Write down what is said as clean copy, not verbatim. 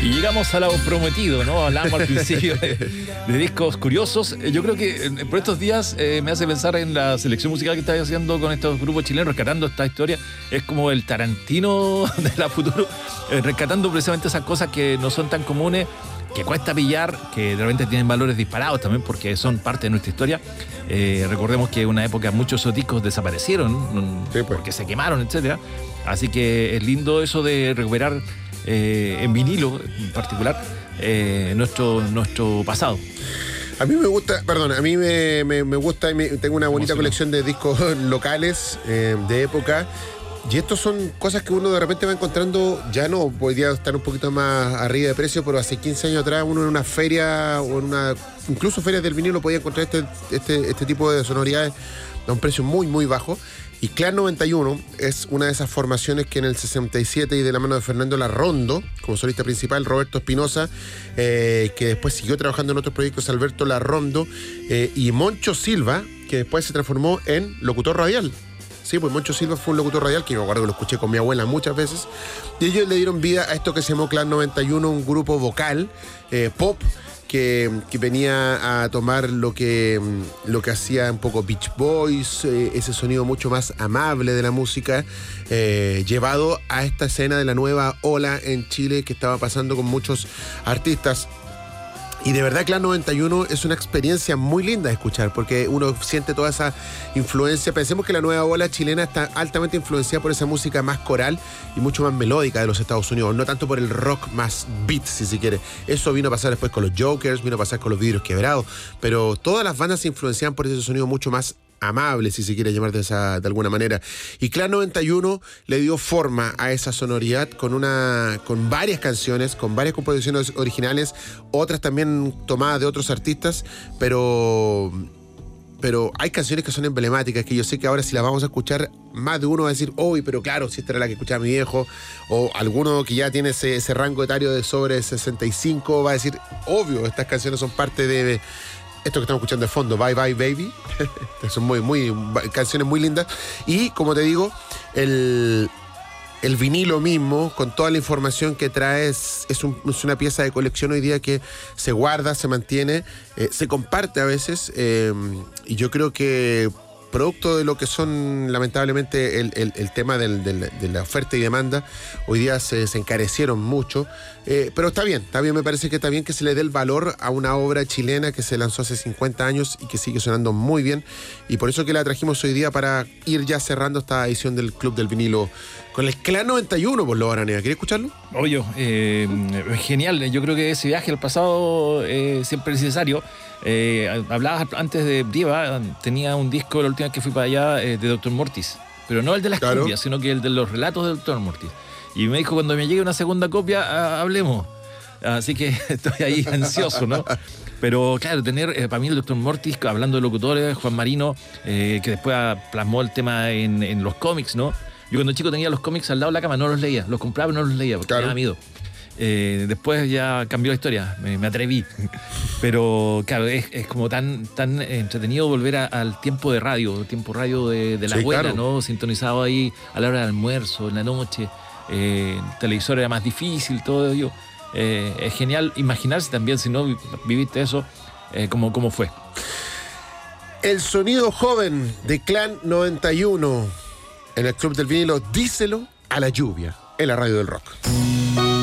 Y llegamos a lo prometido, ¿no? Hablamos al principio de discos curiosos. Yo creo que por estos días me hace pensar en la selección musical que estáis haciendo con estos grupos chilenos, rescatando esta historia. Es como el Tarantino de la futuro, rescatando precisamente esas cosas que no son tan comunes, que cuesta pillar, que de repente tienen valores disparados también porque son parte de nuestra historia. Recordemos que en una época muchos esos discos desaparecieron, sí, pues, porque se quemaron, etcétera. Así que es lindo eso de recuperar en vinilo en particular nuestro pasado. A mí me gusta, a mí me gusta, tengo una bonita colección de discos locales de época. Y estos son cosas que uno de repente va encontrando, ya no, podría estar un poquito más arriba de precio, pero hace 15 años atrás uno en una feria o incluso ferias del vinilo podía encontrar este tipo de sonoridades a un precio muy, muy bajo. Y Clan 91 es una de esas formaciones que en el 67 y de la mano de Fernando Larrondo, como solista principal, Roberto Espinosa, que después siguió trabajando en otros proyectos, Alberto Larrondo, y Moncho Silva, que después se transformó en locutor radial. Sí, pues Moncho Silva fue un locutor radial, que me acuerdo que lo escuché con mi abuela muchas veces, y ellos le dieron vida a esto que se llamó Clan 91, un grupo vocal, pop, que venía a tomar lo que hacía un poco Beach Boys, ese sonido mucho más amable de la música, llevado a esta escena de la nueva ola en Chile que estaba pasando con muchos artistas. Y de verdad Clan 91 es una experiencia muy linda de escuchar, porque uno siente toda esa influencia. Pensemos que la nueva ola chilena está altamente influenciada por esa música más coral y mucho más melódica de los Estados Unidos, no tanto por el rock más beat, si se quiere. Eso vino a pasar después con los Jokers, vino a pasar con los Vidrios Quebrados, pero todas las bandas se influencian por ese sonido mucho más amable, si se quiere llamar de alguna manera. Y Clan 91 le dio forma a esa sonoridad con varias canciones, con varias composiciones originales, otras también tomadas de otros artistas, pero hay canciones que son emblemáticas, que yo sé que ahora si las vamos a escuchar, más de uno va a decir, uy, pero claro, si esta era la que escuchaba mi viejo, o alguno que ya tiene ese rango etario de sobre 65 va a decir, obvio, estas canciones son parte de esto que estamos escuchando de fondo, Bye Bye Baby. Son canciones muy lindas. Y como te digo, el vinilo mismo, con toda la información que trae, es una pieza de colección hoy día que se guarda, se mantiene, se comparte a veces. Y yo creo que producto de lo que son lamentablemente el tema de la oferta y demanda, hoy día se encarecieron mucho, pero está bien, me parece que está bien que se le dé el valor a una obra chilena que se lanzó hace 50 años y que sigue sonando muy bien, y por eso que la trajimos hoy día para ir ya cerrando esta edición del Club del Vinilo con el Clan 91, por lo Aranea. ¿Quieres escucharlo? Oye, genial, yo creo que ese viaje al pasado siempre es necesario. Hablabas antes de Diva, tenía un disco la última vez que fui para allá de Dr. Mortis, pero no el de las copias, sino que el de los relatos de Dr. Mortis. Y me dijo, cuando me llegue una segunda copia, hablemos. Así que estoy ahí ansioso, ¿no? Pero claro, tener para mí el Dr. Mortis, hablando de locutores, Juan Marino, que después plasmó el tema en los cómics, ¿no? Yo cuando chico tenía los cómics al lado de la cama, no los leía, los compraba pero no los leía porque me daba miedo. Después ya cambió la historia, me atreví. Pero claro, es como tan entretenido volver al tiempo de radio, el tiempo radio de la abuela, claro, ¿no? Sintonizado ahí a la hora del almuerzo, en la noche. El televisor era más difícil, todo ello. Es genial imaginarse también, si no viviste eso, cómo fue. El sonido joven de Clan 91 en el Club del Vinilo, díselo a la lluvia, en la radio del rock.